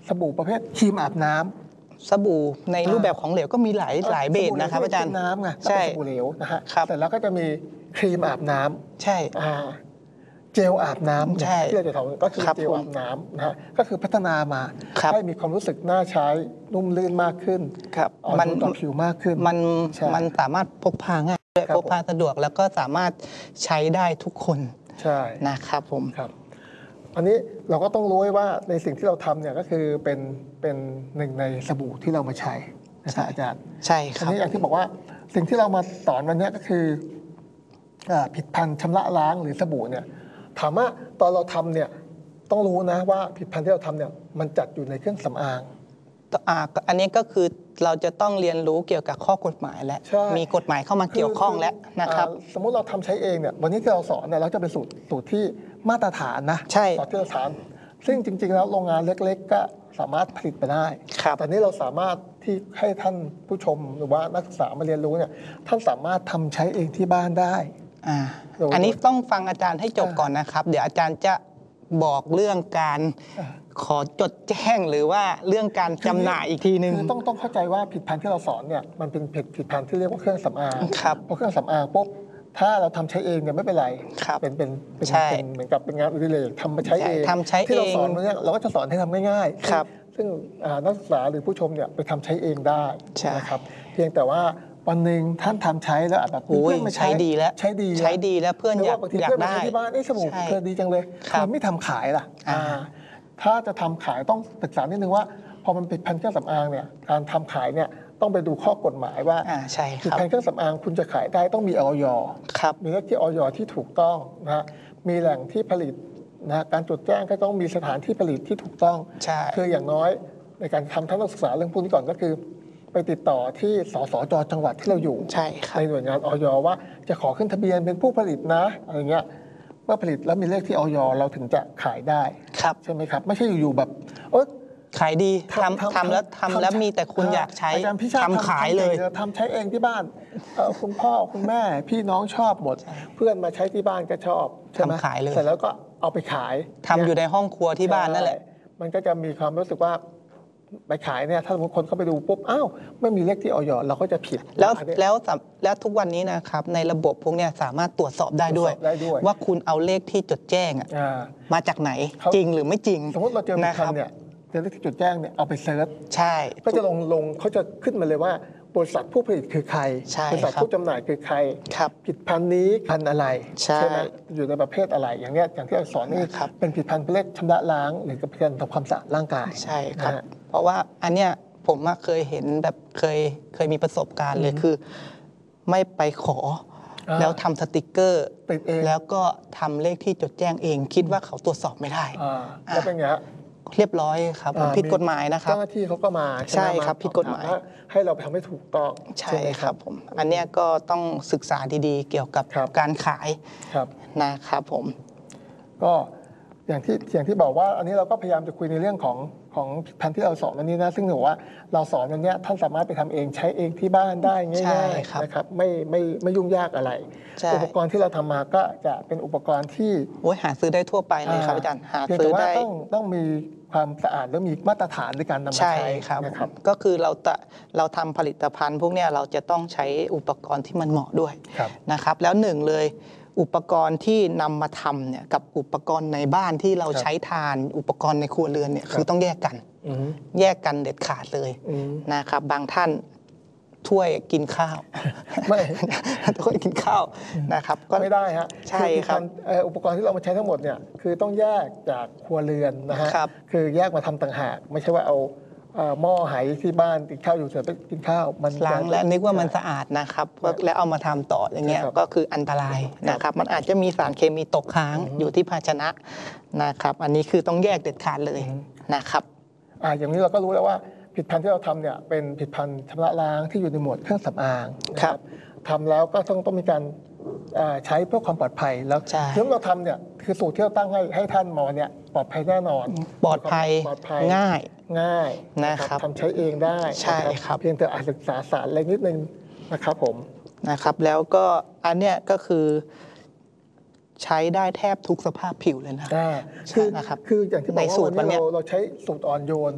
สบู่ประเภทครีมอาบน้ำสบู่ในรูปแบบของเหลวก็มีหลายเบสนะครับอาจารย์น้ำไงใช่สบู่เหลวนะฮะครับแต่แล้วก็จะมีครีมอาบน้ำใช่เจลอาบน้ำที่เราจะทำก็คือเจลอาบน้ำนะฮะก็คือพัฒนามาให้มีความรู้สึกน่าใช้นุ่มลื่นมากขึ้นมันต่อผิวมากขึ้นมันสามารถพกพาง่ายด้วยพกพาสะดวกแล้วก็สามารถใช้ได้ทุกคนใช่นะครับผมครับอันนี้เราก็ต้องรู้ว่าในสิ่งที่เราทำเนี่ยก็คือเป็นหนึ่งในสบู่ที่เรามาใช้นะครับอาจารย์ใช่ครับอันนี้อย่างที่บอกว่าสิ่งที่เรามาสอนวันนี้ก็คือผลิตภัณฑ์ชำระล้างหรือสบู่เนี่ยถามว่าตอนเราทำเนี่ยต้องรู้นะว่าผลิตภัณฑ์ที่เราทำเนี่ยมันจัดอยู่ในเครื่องสำอางอันนี้ก็คือเราจะต้องเรียนรู้เกี่ยวกับข้อกฎหมายและมีกฎหมายเข้ามาเกี่ยวข้องแล้วนะครับสมมุติเราทำใช้เองเนี่ยวันนี้ที่เราสอนเนี่ยเราจะเป็นสูตรที่มาตรฐานนะใช่มาตรฐานซึ่งจริงๆแล้วโรงงานเล็กๆก็สามารถผลิตไปได้แต่นี้เราสามารถที่ให้ท่านผู้ชมหรือว่านักศึกษามาเรียนรู้เนี่ยท่านสามารถทำใช้เองที่บ้านได้อันนี้ต้องฟังอาจารย์ให้จบก่อนนะครับเดี๋ยวอาจารย์จะบอกเรื่องการขอจดแจ้งหรือว่าเรื่องการจำหน่ายอีกทีนึงคือต้องเข้าใจว่าผลิตภัณฑ์ที่เราสอนเนี่ยมันเป็นผลิตภัณฑ์ที่เรียกว่าเครื่องสำอางพอเครื่องสำอางปุ๊บถ้าเราทำใช้เองเนี่ยไม่เป็นไรเป็นเหมือนกับเป็นงานอดิเรกทำมาใช้เองที่เราสอนเนี่ยเราก็จะสอนให้ทำง่ายๆซึ่งนักศึกษาหรือผู้ชมเนี่ยไปทำใช้เองได้นะครับเพียงแต่ว่าวันหนึ่งท่านทำใช้แล้วแบบเพื่อนมาใช้ดีแล้วใช้ดีแล้วเพื่อนอยากได้ที่บ้านสบู่เธอดีจังเลยทำไมไม่ทำขายล่ะถ้าจะทำขายต้องศึกษานิดนึงว่าพอมันเป็นพันธุ์เครื่องสำอางเนี่ยการทำขายเนี่ยต้องไปดูข้อกฎหมายว่าผลิตภัณฑ์เครื่องสำอางคุณจะขายได้ต้องมีอย.มีเลขที่อย.ที่ถูกต้องนะมีแหล่งที่ผลิตนะการจดแจ้งก็ต้องมีสถานที่ผลิตที่ถูกต้องคืออย่างน้อยในการทำท่านต้องศึกษาเรื่องพวกนี้ก่อนก็คือไปติดต่อที่สสจ.จังหวัดที่เราอยู่ในหน่วยงานอย.ว่าจะขอขึ้นทะเบียนเป็นผู้ผลิตนะอะไรเงี้ยเมื่อผลิตแล้วมีเลขที่อย.เราถึงจะขายได้ใช่ไหมครับไม่ใช่อยู่ๆแบบขายดีทำแล้วมีแต่คุณอยากใช้ทำขายเลยทำใช้เองที่บ้านคุณพ่อคุณแม่พี่น้องชอบหมดเพื่อนมาใช้ที่บ้านก็ชอบทำขายเลยเสร็จแล้วก็เอาไปขายทำอยู่ในห้องครัวที่บ้านนั่นแหละมันก็จะมีความรู้สึกว่าไปขายเนี่ยถ้าสมมติคนเข้าไปดูปุ๊บอ้าวไม่มีเลขที่อย.เราก็จะผิดแล้วทุกวันนี้นะครับในระบบพวกนี้สามารถตรวจสอบได้ด้วยว่าคุณเอาเลขที่จดแจ้งมาจากไหนจริงหรือไม่จริงสมมติเราเจอผลิตภัณฑ์เนี่ยเลขที่จดแจ้งเนี่ยเอาไปเซิร์ชก็จะลงเขาจะขึ้นมาเลยว่าบริษัทผู้ผลิตคือใครบริษัทผู้จำหน่ายคือใครผลิตภัณฑ์นี้พันธุ์อะไรใช่ไหมอยู่ในประเภทอะไรอย่างเนี้ยอย่างที่เราสอนนี่เป็นผลิตภัณฑ์เลขชำระล้างหรือผลิตภัณฑ์ทำความสะอาดร่างกายใช่ครับเพราะว่าอันเนี้ยผมเคยเห็นแบบเคยมีประสบการณ์เลยคือไม่ไปขอแล้วทำสติกเกอร์แล้วก็ทำเลขที่จดแจ้งเองคิดว่าเขาตรวจสอบไม่ได้แล้วเป็นไงเรียบร้อยครับผิดกฎหมายนะครับเจ้าหน้าที่เขาก็มาใช่ครับผิดกฎหมายให้เราทำให้ถูกต้องใช่ครับผมอันนี้ก็ต้องศึกษาดีๆเกี่ยวกับการขายนะครับผมก็อย่างที่บอกว่าอันนี้เราก็พยายามจะคุยในเรื่องของพันธุ์ที่เราสอนวันนี้นะซึ่งถือว่าเราสอนวันนี้ท่านสามารถไปทำเองใช้เองที่บ้านได้ง่ายๆนะครับไม่ยุ่งยากอะไรอุปกรณ์ที่เราทำมาก็จะเป็นอุปกรณ์ที่หาซื้อได้ทั่วไปเลยครับอาจารย์หาซื้อได้ต้องมีความสะอาดและมีมาตรฐานในการนำมาใช้ครับก็คือเราทำผลิตภัณฑ์พวกนี้เราจะต้องใช้อุปกรณ์ที่มันเหมาะด้วยนะครับแล้วหนึ่งเลยอุปกรณ์ที่นำมาทำเนี่ยกับอุปกรณ์ในบ้านที่เราใช้ทานอุปกรณ์ในครัวเรือนเนี่ยคือต้องแยกกันเด็ดขาดเลยนะครับบางท่านถ้วยกินข้าวไม่ถ้วยกินข้าวนะครับก็ไม่ได้ฮะใช่ครับอุปกรณ์ที่เรามาใช้ทั้งหมดเนี่ยคือต้องแยกจากครัวเรือนนะฮะคือแยกมาทำต่างหากไม่ใช่ว่าเอาหม้อไหที่บ้านกินข้าวอยู่เสร็จไปกินข้าวมันล้างและนึกว่ามันสะอาดนะครับแล้วเอามาทำต่ออย่างเงี้ยก็คืออันตรายนะครับมันอาจจะมีสารเคมีตกค้างอยู่ที่ภาชนะนะครับอันนี้คือต้องแยกเด็ดขาดเลยนะครับอย่างนี้เราก็รู้แล้วว่าผลิตภัณฑ์ที่เราทำเนี่ยเป็นผลิตภัณฑ์ชำระล้างที่อยู่ในหมวดเครื่องสำอางครับทำแล้วก็ต้องมีการใช้เพื่อความปลอดภัยแล้วเรื่องเราทำเนี่ยคือสูตรที่เราตั้งให้ท่านมาเนี่ยปลอดภัยแน่นอนปลอดภัยง่ายนะครับทำใช้เองได้ใช่ครับเพียงแต่ศึกษาสารอะไรนิดนึงนะครับผมนะครับแล้วก็อันเนี้ยก็คือใช้ได้แทบทุกสภาพผิวเลยนะคืออย่างที่บอกว่าวันนี้เราใช้สูตรอ่อนโยน